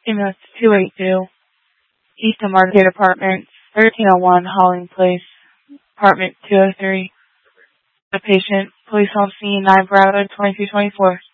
MS 282, Easton Market Apartments, 1301 Holling Place, Apartment 203. The patient, police on scene, 9 Bravo 2224.